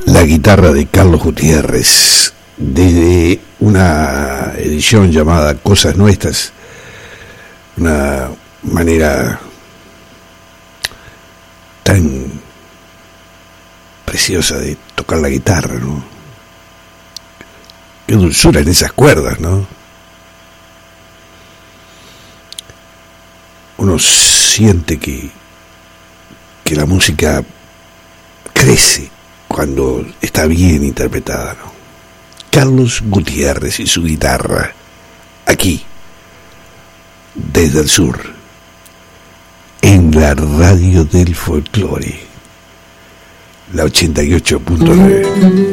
la guitarra de Carlos Gutiérrez, desde una edición llamada Cosas Nuestras, una manera tan preciosa de tocar la guitarra, ¿no? Qué dulzura en esas cuerdas, ¿no? Uno siente que la música crece cuando está bien interpretada, ¿no? Carlos Gutiérrez y su guitarra, aquí, desde el sur, en la radio del folclore, la 88.9.